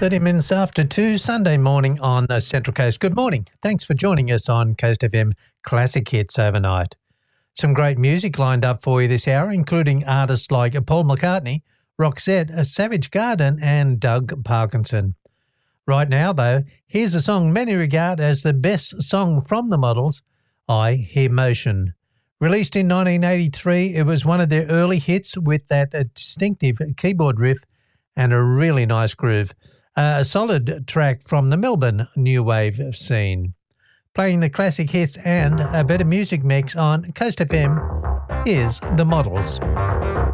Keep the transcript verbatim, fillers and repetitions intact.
thirty minutes after two, Sunday morning on the Central Coast. Good morning. Thanks for joining us on Coast F M Classic Hits Overnight. Some great music lined up for you this hour, including artists like Paul McCartney, Roxette, Savage Garden and Doug Parkinson. Right now, though, here's a song many regard as the best song from the Models, I Hear Motion. Released in nineteen eighty-three, it was one of their early hits with that distinctive keyboard riff and a really nice groove. Uh, a solid track from the Melbourne new wave scene. Playing the classic hits and a better music mix on Coast F M, here's The Models.